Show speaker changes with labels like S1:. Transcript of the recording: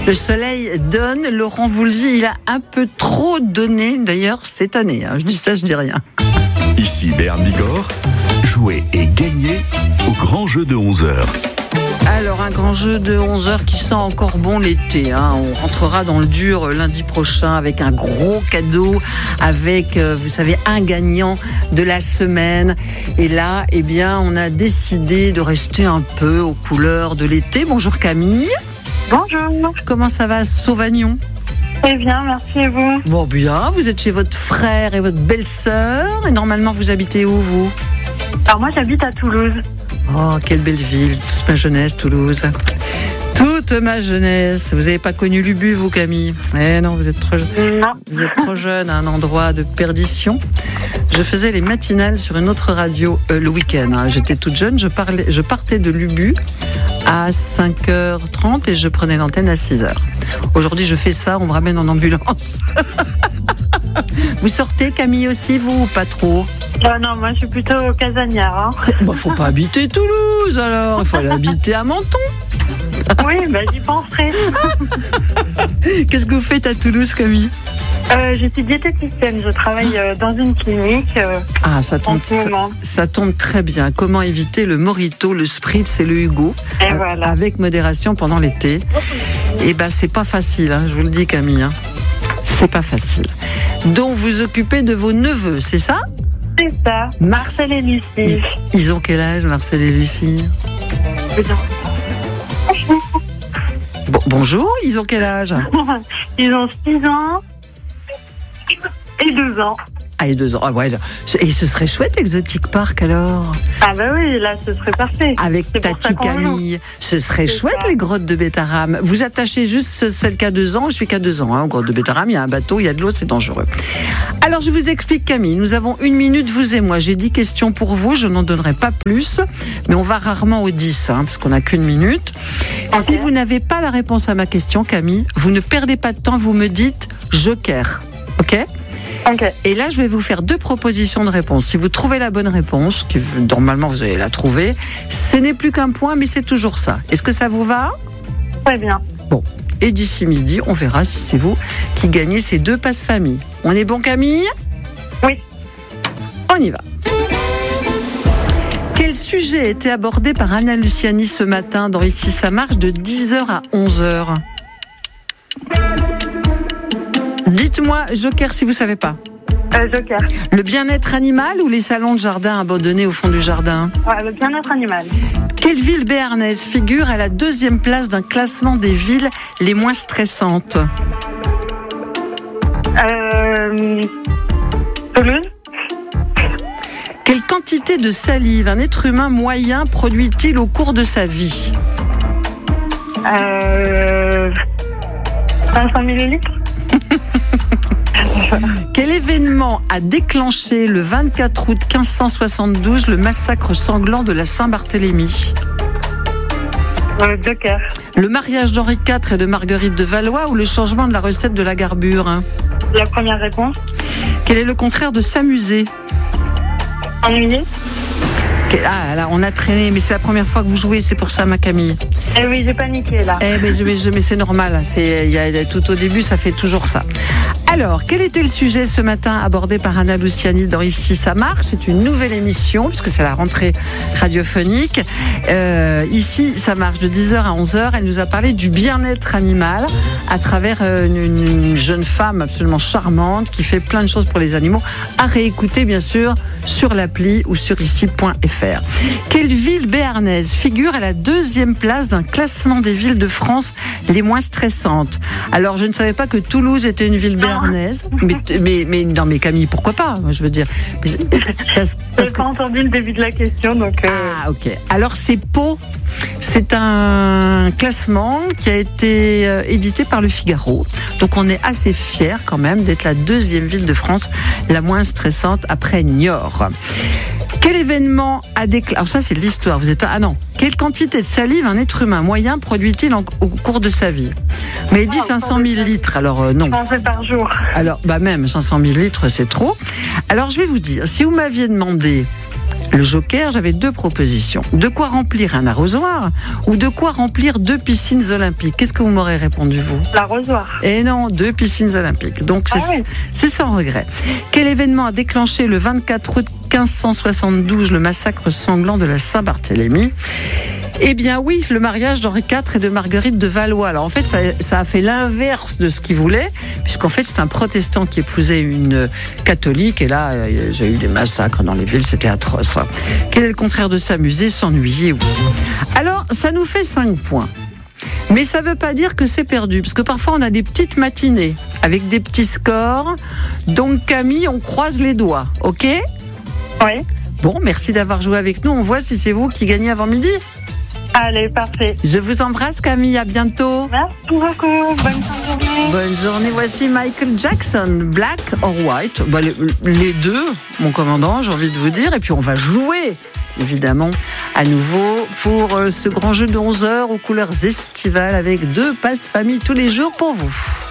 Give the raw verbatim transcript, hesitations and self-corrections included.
S1: Le soleil donne, Laurent Voulzy, il a un peu trop donné d'ailleurs cette année. Hein. Je dis ça, je dis rien.
S2: Ici Béarn Bigorre, jouez et gagnez au grand jeu de onze heures.
S1: Alors, un grand jeu de onze heures qui sent encore bon l'été. Hein. On rentrera dans le dur lundi prochain avec un gros cadeau, avec, euh, vous savez, un gagnant de la semaine. Et là, eh bien, on a décidé de rester un peu aux couleurs de l'été. Bonjour Camille.
S3: Bonjour.
S1: Comment ça va à Sauvagnon ?
S3: Très bien, merci et vous ?
S1: Bon, bien. Vous êtes chez votre frère et votre belle-sœur. Et normalement, vous habitez où, vous ?
S3: Alors moi, j'habite à Toulouse.
S1: Oh, quelle belle ville, toute ma jeunesse, Toulouse. Toute ma jeunesse. Vous n'avez pas connu l'Ubu, vous, Camille ? Eh non, vous êtes trop,
S3: Non.
S1: vous êtes trop jeune à un endroit de perdition. Je faisais les matinales sur une autre radio euh, le week-end. Hein. J'étais toute jeune, je, parlais, je partais de l'Ubu à cinq heures trente et je prenais l'antenne à six heures. Aujourd'hui, je fais ça, on me ramène en ambulance. Vous sortez, Camille, aussi, vous, ou pas trop ?
S3: Euh, non, moi, je suis plutôt casanière. Hein.
S1: Bah, faut pas habiter Toulouse, alors. Il faut aller habiter à Menton.
S3: Oui, bah, j'y penserai.
S1: Qu'est-ce que vous faites à Toulouse, Camille ?
S3: Euh, je suis diététicienne, je travaille euh, dans une clinique. Euh,
S1: Ah, ça tombe,
S3: en ce
S1: ça,
S3: moment.
S1: ça tombe très bien. Comment éviter le Morito, le Spritz et le Hugo
S3: Et
S1: a-
S3: voilà.
S1: avec modération pendant l'été. Eh ben, c'est pas facile, hein, je vous le dis, Camille. Hein. C'est pas facile. Donc, vous occupez de vos neveux, c'est ça ?
S3: C'est ça,
S1: Mars-
S3: Marcel et Lucie.
S1: Ils, ils ont quel âge, Marcel et Lucie ? Bon, bonjour, ils ont quel âge ?
S3: Ils ont six ans et deux ans.
S1: Ah, et deux ans. Ah, ouais. Et ce serait chouette, Exotic Park, alors ?
S3: Ah bah oui, là, ce serait parfait.
S1: Avec
S3: C'est pour ça
S1: Tati
S3: qu'on joue.
S1: Camille. Ce serait
S3: C'est
S1: chouette,
S3: ça.
S1: les grottes de Bétarame. Vous attachez juste celle qui a deux ans, je suis qu'à deux ans. Hein. Aux grottes de Bétarame, il y a un bateau, il y a de l'eau, c'est dangereux. Alors, je vous explique, Camille. Nous avons une minute, vous et moi. J'ai dix questions pour vous, je n'en donnerai pas plus. Mais on va rarement aux dix, hein, parce qu'on n'a qu'une minute.
S3: Ok.
S1: Si vous n'avez pas la réponse à ma question, Camille, vous ne perdez pas de temps, vous me dites joker. OK ?
S3: Ok,
S1: Et là, je vais vous faire deux propositions de réponse. Si vous trouvez la bonne réponse, qui normalement vous allez la trouver, ce n'est plus qu'un point, mais c'est toujours ça. Est-ce que ça vous va ?
S3: très bien.
S1: Bon. Et d'ici midi, on verra si c'est vous qui gagnez ces deux passe-famille. On est bon, Camille ?
S3: Oui.
S1: On y va. Quel sujet a été abordé par Anna Luciani ce matin dans Ici ça marche de dix heures à onze heures ? Dites-moi, joker, si vous ne savez pas.
S3: Euh, Joker.
S1: Le bien-être animal ou les salons de jardin abandonnés au fond du jardin ?
S3: Ouais, le bien-être animal.
S1: Quelle ville béarnaise figure à la deuxième place d'un classement des villes les moins stressantes ?
S3: Euh, Toulouse.
S1: Quelle quantité de salive un être humain moyen produit-il au cours de sa vie ?
S3: Euh, cinq cents millilitres.
S1: Quel événement a déclenché le vingt-quatre août mille cinq cent soixante-douze le massacre sanglant de la Saint-Barthélemy ?
S3: Euh, Joker.
S1: Le mariage d'Henri quatre et de Marguerite de Valois ou le changement de la recette de la garbure ?
S3: La première réponse.
S1: Quel est le contraire de s'amuser ?
S3: Ennuyé.
S1: Ah là, on a traîné, mais c'est la première fois que vous jouez, c'est pour ça, ma Camille.
S3: Eh oui, j'ai paniqué là.
S1: Eh mais, mais, mais c'est normal, c'est, y a, tout au début, ça fait toujours ça. Alors, quel était le sujet ce matin abordé par Anna Luciani dans Ici ça marche ? C'est une nouvelle émission, puisque c'est la rentrée radiophonique. Euh, Ici ça marche de dix heures à onze heures. Elle nous a parlé du bien-être animal à travers une, une jeune femme absolument charmante qui fait plein de choses pour les animaux, à réécouter bien sûr sur l'appli ou sur ici point f r. Quelle ville béarnaise figure à la deuxième place d'un classement des villes de France les moins stressantes ? Alors, je ne savais pas que Toulouse était une ville béarnaise, mais, mais, mais non, mais Camille, pourquoi pas ? Moi, je veux dire, parce, parce
S3: J'ai
S1: que...
S3: pas entendu le début de la question, donc. Euh...
S1: Ah, ok. Alors, c'est Pau. C'est un classement qui a été euh, édité par Le Figaro. Donc, on est assez fiers quand même d'être la deuxième ville de France la moins stressante après Niort. Quel événement a déclenché... Alors ça, c'est de l'histoire. Vous êtes... Ah non. Quelle quantité de salive un être humain moyen produit-il en... au cours de sa vie ? Mais il dit cinq cents mille litres, alors euh, non.
S3: Pensez par jour.
S1: Alors, bah même cinq cent mille litres, c'est trop. Alors, je vais vous dire, si vous m'aviez demandé Le joker, j'avais deux propositions. De quoi remplir un arrosoir ou de quoi remplir deux piscines olympiques? Qu'est-ce que vous m'aurez répondu, vous?
S3: L'arrosoir.
S1: Et non, deux piscines olympiques. Donc, c'est,
S3: Ah oui.
S1: c'est sans regret. Quel événement a déclenché le vingt-quatre août quinze cent soixante-douze le massacre sanglant de la Saint-Barthélemy? Eh bien oui, le mariage d'Henri quatre et de Marguerite de Valois. Alors en fait, ça, ça a fait l'inverse de ce qu'il voulait, puisqu'en fait c'est un protestant qui épousait une catholique, et là, il y a eu des massacres dans les villes, c'était atroce. Quel est le contraire de s'amuser? S'ennuyer, oui. Alors, ça nous fait cinq points. Mais ça ne veut pas dire que c'est perdu, parce que parfois on a des petites matinées, avec des petits scores. Donc Camille, on croise les doigts, ok?
S3: Oui.
S1: Bon, merci d'avoir joué avec nous, on voit si c'est vous qui gagnez avant midi.
S3: Allez, parfait.
S1: Je vous embrasse Camille, à bientôt.
S3: Merci beaucoup. Bonne fin de journée.
S1: Bonne journée, voici Michael Jackson, Black or White. Bah, les, les deux, mon commandant, j'ai envie de vous dire. Et puis on va jouer, évidemment, à nouveau pour ce grand jeu de onze heures aux couleurs estivales avec deux passes famille tous les jours pour vous.